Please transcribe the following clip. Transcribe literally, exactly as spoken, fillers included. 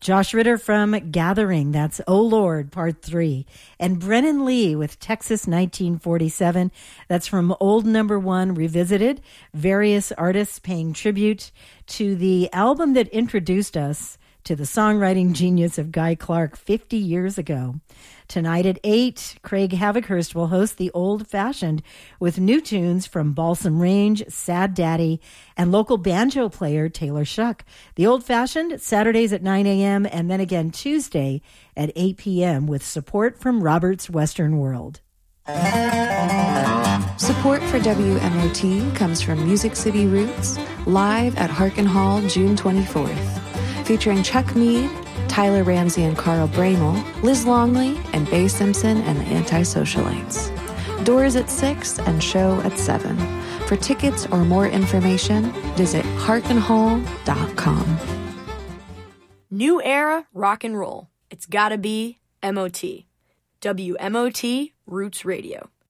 Josh Ritter from Gathering, that's Oh Lord, Part three. And Brennan Lee with Texas nineteen forty-seven, that's from Old Number One Revisited. Various artists paying tribute to the album that introduced us to the songwriting genius of Guy Clark fifty years ago. Tonight at eight, Craig Havikhurst will host The Old Fashioned with new tunes from Balsam Range, Sad Daddy, and local banjo player Taylor Shuck. The Old Fashioned, Saturdays at nine a.m. and then again Tuesday at eight p.m. with support from Robert's Western World. Support for W M O T comes from Music City Roots, live at Harkin Hall June twenty-fourth. Featuring Chuck Mead, Tyler Ramsey and Carl Bramel, Liz Longley, and Bay Simpson and the Anti-Socialites. Doors at six and show at seven. For tickets or more information, visit harkin hall dot com. New era rock and roll. It's gotta be M O T. W M O T Roots Radio.